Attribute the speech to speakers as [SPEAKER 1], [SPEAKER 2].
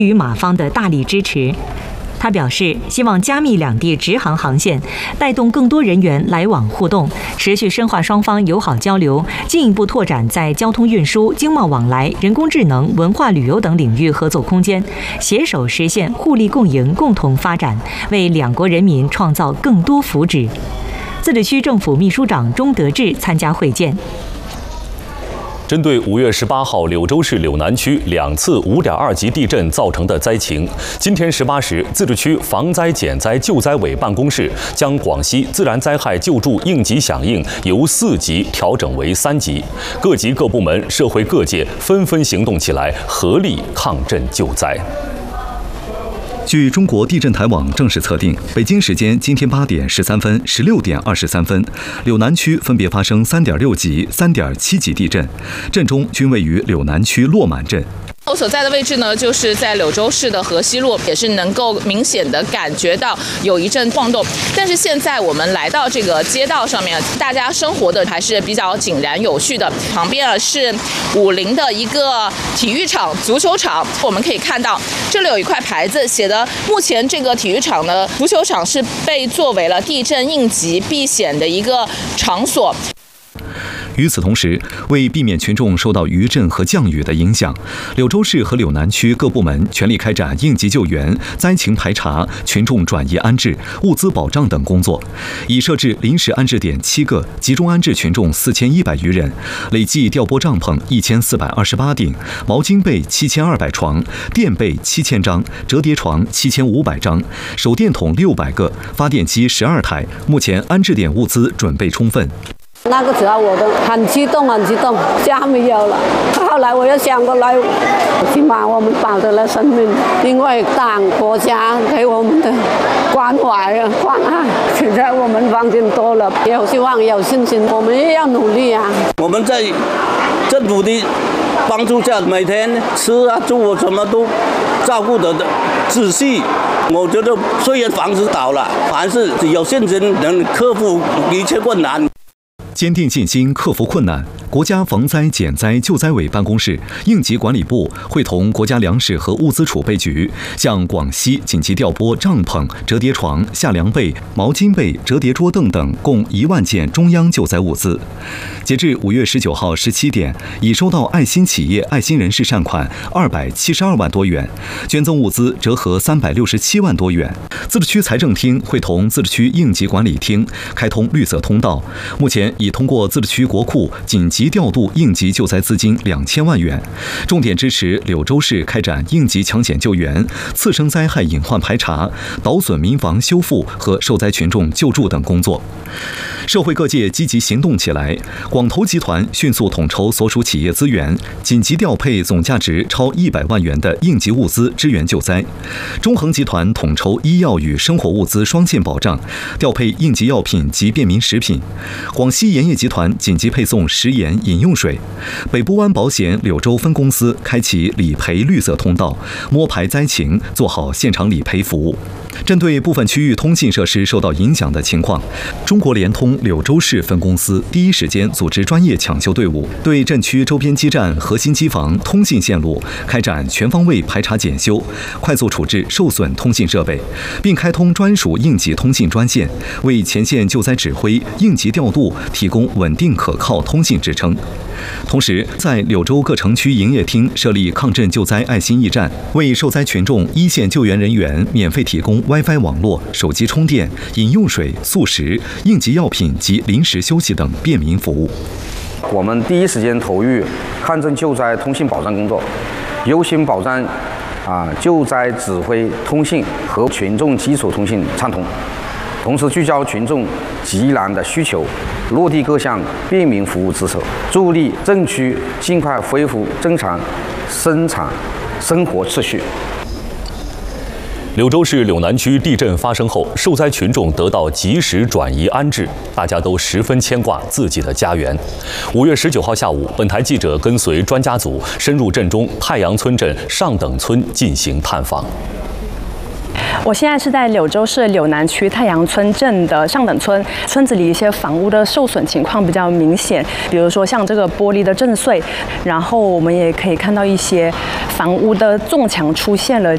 [SPEAKER 1] 与马方的大力支持。他表示，希望加密两地直航航线，带动更多人员来往互动，持续深化双方友好交流，进一步拓展在交通运输、经贸往来、人工智能、文化旅游等领域合作空间，携手实现互利共赢、共同发展，为两国人民创造更多福祉。自治区政府秘书长钟德志参加会见。
[SPEAKER 2] 针对5月18号柳州市柳南区2次5.2级地震造成的灾情，今天18时，自治区防灾减灾救灾委办公室将广西自然灾害救助应急响应由4级调整为3级，各级各部门、社会各界纷纷行动起来，合力抗震救灾。
[SPEAKER 3] 据中国地震台网正式测定，北京时间今天8点13分、16点23分，柳南区分别发生3.6级、3.7级地震，震中均位于柳南区落满镇。
[SPEAKER 4] 我所在的位置呢，就是在柳州市的河西路，也是能够明显的感觉到有一阵晃动。但是现在我们来到这个街道上面，大家生活的还是比较井然有序的。旁边是武陵的一个体育场、足球场，我们可以看到这里有一块牌子，写的目前这个体育场呢，足球场是被作为了地震应急避险的一个场所。
[SPEAKER 3] 与此同时，为避免群众受到余震和降雨的影响，柳州市和柳南区各部门全力开展应急救援、灾情排查、群众转移安置、物资保障等工作，已设置临时安置点7个，集中安置群众4100余人，累计调拨帐篷1428顶、毛巾被7200床、垫被7000张、折叠床7500张、手电筒600个、发电机12台。目前安置点物资准备充分。
[SPEAKER 5] 那个时候我都很激动，家没有了。后来我又想过来，起码我们保得了生命，因为党国家给我们的关怀关爱，现在我们放心多了，有希望，有信心，我们也要努力啊。
[SPEAKER 6] 我们在政府的帮助下，每天吃啊住啊什么都照顾得仔细。我觉得虽然房子倒了，还是有信心能克服一切困难。
[SPEAKER 3] 坚定信心，克服困难。国家防灾减灾救灾委办公室、应急管理部会同国家粮食和物资储备局，向广西紧急调拨帐篷、折叠床、夏凉被、毛巾被、折叠桌凳等共1万件中央救灾物资。截至5月19号17点，已收到爱心企业、爱心人士善款272万多元，捐赠物资折合367万多元。自治区财政厅会同自治区应急管理厅开通绿色通道，目前已通过自治区国库紧急调度应急救灾资金2000万元，重点支持柳州市开展应急抢险救援、次生灾害隐患排查、倒损民房修复和受灾群众救助等工作。社会各界积极行动起来，广投集团迅速统筹所属企业资源，紧急调配总价值超100万元的应急物资支援救灾。中恒集团统筹医药与生活物资双线保障，调配应急药品及便民食品。广西盐业集团紧急配送食盐、饮用水。北部湾保险柳州分公司开启理赔绿色通道，摸排灾情，做好现场理赔服务。针对部分区域通信设施受到影响的情况，中国联通柳州市分公司第一时间组织专业抢修队伍，对镇区周边基站、核心机房、通信线路开展全方位排查检修，快速处置受损通信设备，并开通专属应急通信专线，为前线救灾指挥、应急调度提供稳定可靠通信支撑。同时，在柳州各城区营业厅设立抗震救灾爱心驿站，为受灾群众、一线救援人员免费提供 WiFi 网络、手机充电、饮用水、速食、应急药品及临时休息等便民服务。
[SPEAKER 7] 我们第一时间投入抗震救灾通信保障工作，优先保障救灾指挥通信和群众基础通信畅通，同时聚焦群众急难的需求，落地各项便民服务政策，助力镇区尽快恢复正常生产生活秩序。
[SPEAKER 2] 柳州市柳南区地震发生后，受灾群众得到及时转移安置，大家都十分牵挂自己的家园。5月19号下午，本台记者跟随专家组深入镇中太阳村镇上等村进行探访。
[SPEAKER 8] 我现在是在柳州市柳南区太阳村镇的上等村，村子里一些房屋的受损情况比较明显，比如说像这个玻璃的震碎，然后我们也可以看到一些房屋的重墙出现了。